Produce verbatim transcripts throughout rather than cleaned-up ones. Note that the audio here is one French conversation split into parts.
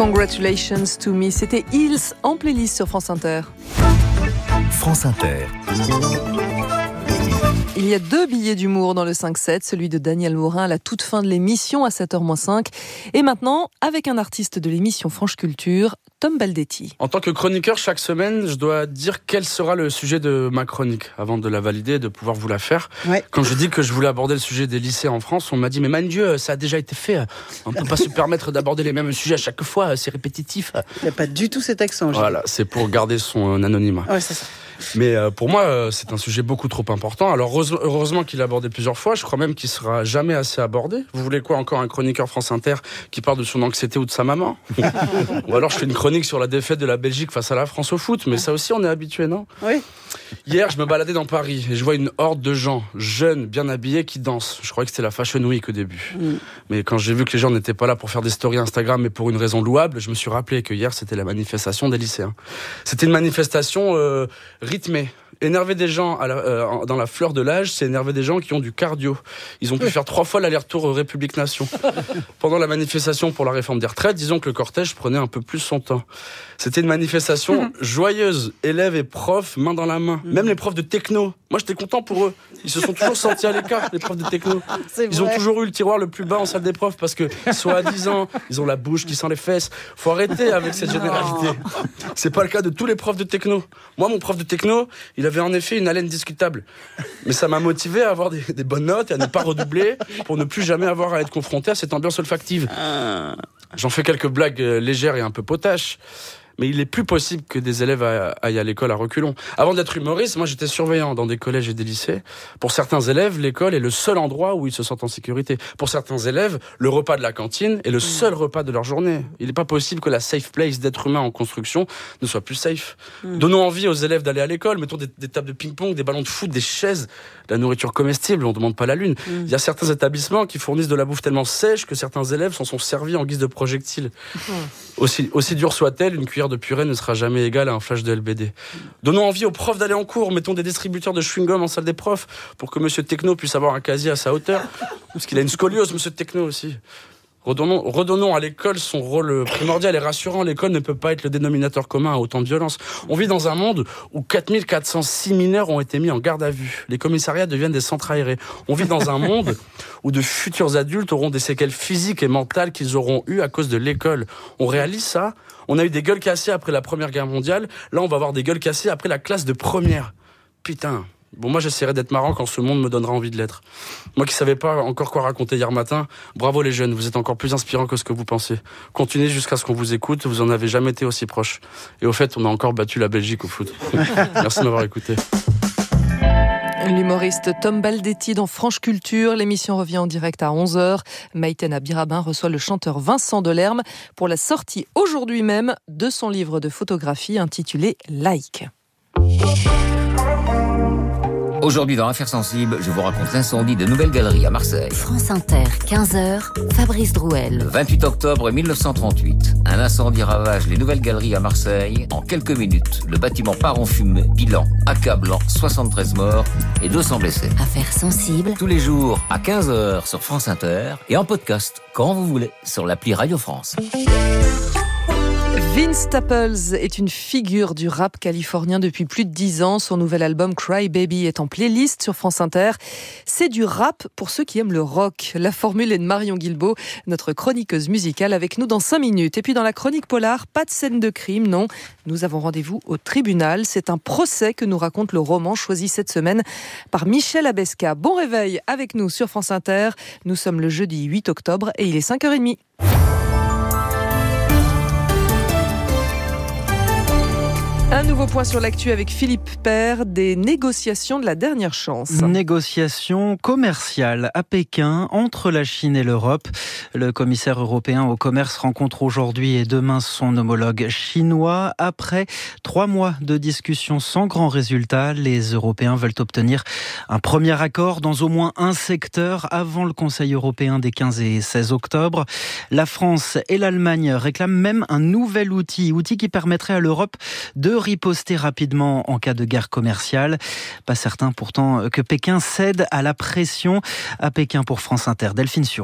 Congratulations to me, c'était Hills en playlist sur France Inter. France Inter. Il y a deux billets d'humour dans le cinq sept, celui de Daniel Morin à la toute fin de l'émission à sept heures moins cinq. Et maintenant, avec un artiste de l'émission Franche Culture, Tom Baldetti. En tant que chroniqueur, chaque semaine, je dois dire quel sera le sujet de ma chronique avant de la valider et de pouvoir vous la faire. Ouais. Quand je dis que je voulais aborder le sujet des lycées en France, on m'a dit « Mais mon Dieu, ça a déjà été fait. On ne peut pas se permettre d'aborder les mêmes sujets à chaque fois, c'est répétitif. » Il n'y a pas du tout cet accent. Voilà, c'est pour garder son anonymat. Ouais, c'est ça. Mais euh, pour moi, euh, c'est un sujet beaucoup trop important. Alors heureusement, heureusement qu'il est abordé plusieurs fois. Je crois même qu'il sera jamais assez abordé. Vous voulez quoi encore, un chroniqueur France Inter qui parle de son anxiété ou de sa maman? Ou alors je fais une chronique sur la défaite de la Belgique face à la France au foot. Mais ça aussi, on est habitué, non? Oui. Hier, je me baladais dans Paris et je vois une horde de gens jeunes, bien habillés, qui dansent. Je croyais que c'était la Fashion Week au début. Mm. Mais quand j'ai vu que les gens n'étaient pas là pour faire des stories Instagram, mais pour une raison louable, je me suis rappelé que hier, c'était la manifestation des lycéens. C'était une manifestation euh, rythmée. Énerver des gens à la, euh, dans la fleur de l'âge, c'est énerver des gens qui ont du cardio. Ils ont pu faire trois fois l'aller-retour aux République Nation. Pendant la manifestation pour la réforme des retraites, disons que le cortège prenait un peu plus son temps. C'était une manifestation mmh. joyeuse, élèves et profs, main dans la main. Mmh. Même les profs de techno. Moi, j'étais content pour eux. Ils se sont toujours sentis à l'écart, les profs de techno. C'est ils vrai. ont toujours eu le tiroir le plus bas en salle des profs parce que, soi-disant, ils ont la bouche qui sent les fesses. Faut arrêter avec cette généralité. C'est pas le cas de tous les profs de techno. Moi, mon prof de techno, il avait en effet une haleine discutable. Mais ça m'a motivé à avoir des, des bonnes notes et à ne pas redoubler pour ne plus jamais avoir à être confronté à cette ambiance olfactive. J'en fais quelques blagues légères et un peu potaches. Mais il est plus possible que des élèves aillent à l'école à reculons. Avant d'être humoriste, moi j'étais surveillant dans des collèges et des lycées. Pour certains élèves, l'école est le seul endroit où ils se sentent en sécurité. Pour certains élèves, le repas de la cantine est le seul repas de leur journée. Il n'est pas possible que la safe place d'être humain en construction ne soit plus safe. Mm. Donnons envie aux élèves d'aller à l'école. Mettons des, des tables de ping-pong, des ballons de foot, des chaises, de la nourriture comestible, on ne demande pas la lune. Mm. Il y a certains établissements qui fournissent de la bouffe tellement sèche que certains élèves s'en sont servis en guise de projectiles. Mm. Aussi, aussi dure soit-elle, une cuillère de purée ne sera jamais égale à un flash de L B D. Donnons envie aux profs d'aller en cours, mettons des distributeurs de chewing-gum en salle des profs pour que Monsieur Techno puisse avoir un casier à sa hauteur, parce qu'il a une scoliose, Monsieur Techno aussi. Redonnons, redonnons à l'école son rôle primordial et rassurant. L'école ne peut pas être le dénominateur commun à autant de violence. On vit dans un monde où quatre mille quatre cent six mineurs ont été mis en garde à vue. Les commissariats deviennent des centres aérés. On vit dans un monde où de futurs adultes auront des séquelles physiques et mentales qu'ils auront eues à cause de l'école. On réalise ça? On a eu des gueules cassées après la Première Guerre mondiale. Là, on va avoir des gueules cassées après la classe de première. Putain. Bon, moi, j'essaierai d'être marrant quand ce monde me donnera envie de l'être. Moi qui savais pas encore quoi raconter hier matin, bravo les jeunes, vous êtes encore plus inspirants que ce que vous pensez. Continuez jusqu'à ce qu'on vous écoute, vous en avez jamais été aussi proche. Et au fait, on a encore battu la Belgique au foot. Merci de m'avoir écouté. L'humoriste Tom Baldetti dans Franche Culture. L'émission revient en direct à onze heures. Maïtena Birabin reçoit le chanteur Vincent Delerme pour la sortie aujourd'hui même de son livre de photographie intitulé Like. Aujourd'hui dans Affaires sensibles, je vous raconte l'incendie de Nouvelle Galerie à Marseille. France Inter, quinze heures, Fabrice Drouel. Le vingt-huit octobre mille neuf cent trente-huit, un incendie ravage les Nouvelles Galeries à Marseille. En quelques minutes, le bâtiment part en fumée. Bilan accablant, soixante-treize morts et deux cents blessés. Affaires sensibles. Tous les jours à quinze heures sur France Inter et en podcast quand vous voulez sur l'appli Radio France. Vince Staples est une figure du rap californien depuis plus de dix ans. Son nouvel album Cry Baby est en playlist sur France Inter. C'est du rap pour ceux qui aiment le rock. La formule est de Marion Guilbault, notre chroniqueuse musicale, avec nous dans cinq minutes. Et puis dans la chronique polar, pas de scène de crime, non. Nous avons rendez-vous au tribunal. C'est un procès que nous raconte le roman choisi cette semaine par Michel Abesca. Bon réveil avec nous sur France Inter. Nous sommes le jeudi huit octobre et il est cinq heures trente. Un nouveau point sur l'actu avec Philippe Père, des négociations de la dernière chance. Négociations commerciales à Pékin entre la Chine et l'Europe. Le commissaire européen au commerce rencontre aujourd'hui et demain son homologue chinois. Après trois mois de discussions sans grand résultat, les Européens veulent obtenir un premier accord dans au moins un secteur avant le Conseil européen des quinze et seize octobre. La France et l'Allemagne réclament même un nouvel outil, outil qui permettrait à l'Europe de riposter rapidement en cas de guerre commerciale. Pas certain pourtant que Pékin cède à la pression. À Pékin pour France Inter, Delphine Sureau.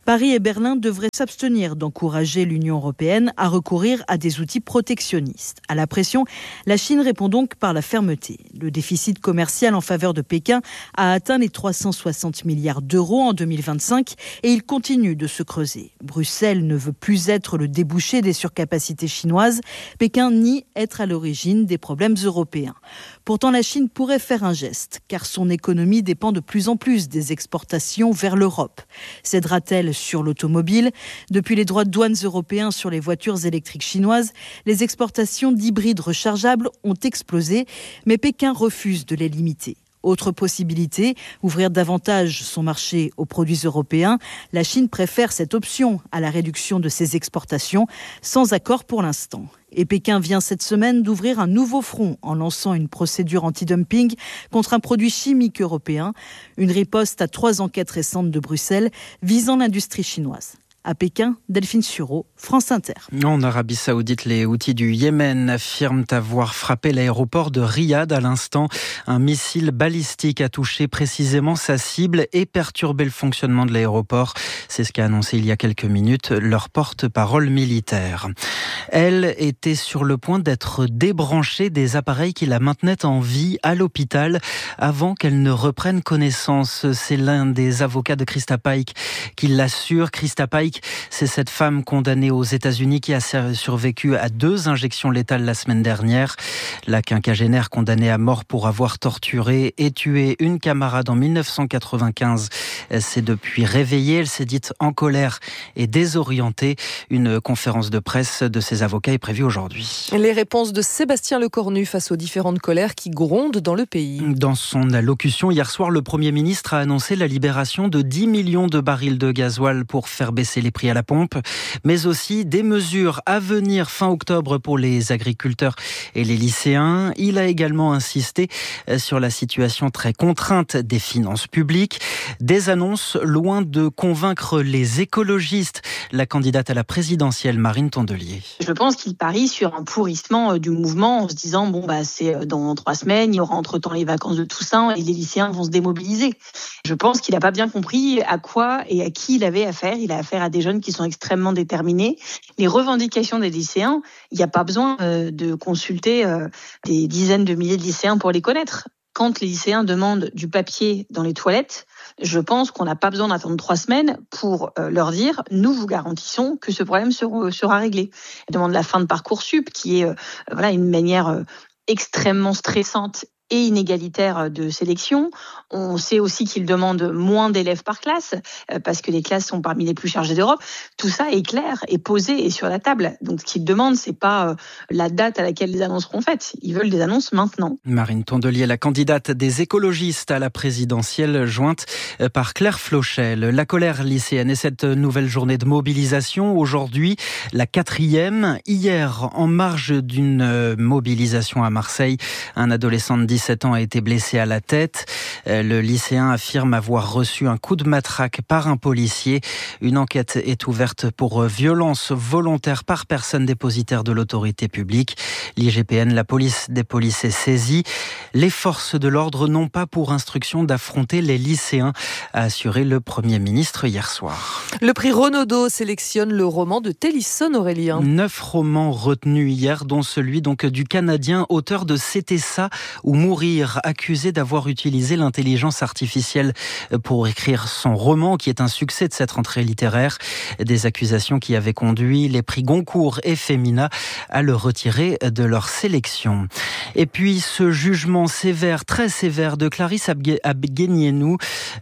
Paris et Berlin devraient s'abstenir d'encourager l'Union européenne à recourir à des outils protectionnistes. À la pression, la Chine répond donc par la fermeté. Le déficit commercial en faveur de Pékin a atteint les trois cent soixante milliards d'euros en deux mille vingt-cinq et il continue de se creuser. Bruxelles ne veut plus être le débouché des surcapacités chinoises. Pékin nie être à l'origine des problèmes européens. Pourtant, la Chine pourrait faire un geste, car son économie dépend de plus en plus des exportations vers l'Europe. Cédera-t-elle sur l'automobile? Depuis les droits de douane européens sur les voitures électriques chinoises, les exportations d'hybrides rechargeables ont explosé, mais Pékin refuse de les limiter. Autre possibilité, ouvrir davantage son marché aux produits européens. La Chine préfère cette option à la réduction de ses exportations, sans accord pour l'instant. Et Pékin vient cette semaine d'ouvrir un nouveau front en lançant une procédure anti-dumping contre un produit chimique européen. Une riposte à trois enquêtes récentes de Bruxelles visant l'industrie chinoise. À Pékin, Delphine Sureau, France Inter. En Arabie Saoudite, les Houthis du Yémen affirment avoir frappé l'aéroport de Riyad à l'instant. Un missile balistique a touché précisément sa cible et perturbé le fonctionnement de l'aéroport. C'est ce qu'a annoncé il y a quelques minutes leur porte-parole militaire. Elle était sur le point d'être débranchée des appareils qui la maintenaient en vie à l'hôpital avant qu'elle ne reprenne connaissance. C'est l'un des avocats de Christa Pike qui l'assure. Christa Pike, c'est cette femme condamnée aux États-Unis qui a survécu à deux injections létales la semaine dernière. La quinquagénaire condamnée à mort pour avoir torturé et tué une camarade en dix-neuf cent quatre-vingt-quinze s'est depuis réveillée. Elle s'est dite en colère et désorientée. Une conférence de presse de ses avocats est prévue aujourd'hui. Les réponses de Sébastien Lecornu face aux différentes colères qui grondent dans le pays. Dans son allocution hier soir, le Premier ministre a annoncé la libération de dix millions de barils de gasoil pour faire baisser les prix à la pompe, mais aussi des mesures à venir fin octobre pour les agriculteurs et les lycéens. Il a également insisté sur la situation très contrainte des finances publiques. Des annonces loin de convaincre les écologistes. La candidate à la présidentielle, Marine Tondelier. Je pense qu'il parie sur un pourrissement du mouvement en se disant bon bah c'est dans trois semaines, il y aura entre-temps les vacances de Toussaint et les lycéens vont se démobiliser. Je pense qu'il n'a pas bien compris à quoi et à qui il avait affaire. Il a affaire à des jeunes qui sont extrêmement déterminés. Les revendications des lycéens, il n'y a pas besoin de consulter des dizaines de milliers de lycéens pour les connaître. Quand les lycéens demandent du papier dans les toilettes, je pense qu'on n'a pas besoin d'attendre trois semaines pour leur dire « nous vous garantissons que ce problème sera réglé ». Ils demandent la fin de Parcoursup, qui est voilà, une manière extrêmement stressante et inégalitaire de sélection. On sait aussi qu'ils demandent moins d'élèves par classe parce que les classes sont parmi les plus chargées d'Europe. Tout ça est clair, est posé et sur la table. Donc ce qu'ils demandent, c'est pas la date à laquelle les annonces seront faites. Ils veulent des annonces maintenant. Marine Tondelier, la candidate des écologistes à la présidentielle, jointe par Claire Flochel. La colère lycéenne et cette nouvelle journée de mobilisation aujourd'hui, la quatrième. Hier, en marge d'une mobilisation à Marseille, un adolescent de dix-sept ans a été blessé à la tête. Le lycéen affirme avoir reçu un coup de matraque par un policier. Une enquête est ouverte pour violence volontaire par personne dépositaire de l'autorité publique. L'I G P N, la police des polices, est saisie. Les forces de l'ordre n'ont pas pour instruction d'affronter les lycéens, a assuré le Premier ministre hier soir. Le prix Renaudot sélectionne le roman de Télisson, Aurélien. Neuf romans retenus hier, dont celui donc du Canadien, auteur de C'était ça ou Mourir, accusé d'avoir utilisé l'intelligence artificielle pour écrire son roman, qui est un succès de cette rentrée littéraire. Des accusations qui avaient conduit les prix Goncourt et Femina à le retirer de leur sélection. Et puis ce jugement sévère, très sévère de Clarisse Agbenienou,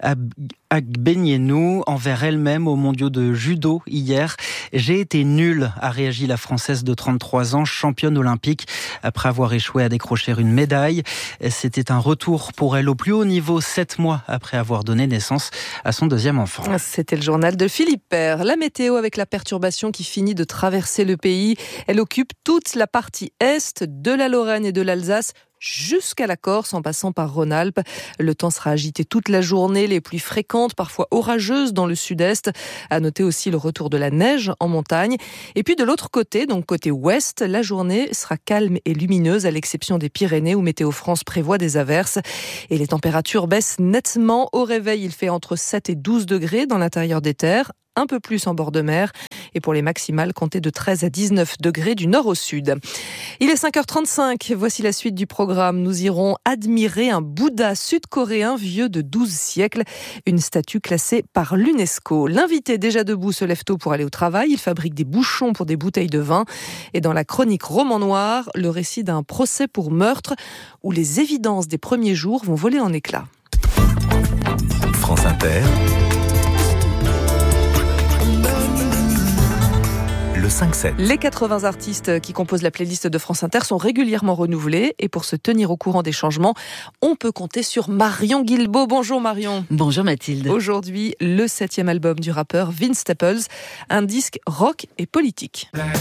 Agbenienou envers elle-même aux mondiaux de judo hier. J'ai été nulle, a réagi la Française de trente-trois ans, championne olympique, après avoir échoué à décrocher une médaille. C'était un retour pour elle au plus haut niveau, sept mois après avoir donné naissance à son deuxième enfant. C'était le journal de Philippe Père. La météo avec la perturbation qui finit de traverser le pays. Elle occupe toute la partie est de la Lorraine et de l'Alsace, jusqu'à la Corse en passant par Rhône-Alpes. Le temps sera agité toute la journée, les pluies fréquentes, parfois orageuses dans le sud-est. À noter aussi le retour de la neige en montagne. Et puis de l'autre côté, donc côté ouest, la journée sera calme et lumineuse à l'exception des Pyrénées où Météo France prévoit des averses. Et les températures baissent nettement. Au réveil, il fait entre sept et douze degrés dans l'intérieur des terres. un peu plus en bord de mer. Et pour les maximales, comptez de treize à dix-neuf degrés du nord au sud. Il est cinq heures trente-cinq. Voici la suite du programme. Nous irons admirer un Bouddha sud-coréen vieux de douze siècles. Une statue classée par l'UNESCO. L'invité déjà debout se lève tôt pour aller au travail. Il fabrique des bouchons pour des bouteilles de vin. Et dans la chronique Roman Noir, le récit d'un procès pour meurtre où les évidences des premiers jours vont voler en éclats. France Inter. Le cinq sept. Les quatre-vingts artistes qui composent la playlist de France Inter sont régulièrement renouvelés et pour se tenir au courant des changements, on peut compter sur Marion Guilbault. Bonjour Marion. Bonjour Mathilde. Aujourd'hui, le septième album du rappeur Vince Staples, un disque rock et politique.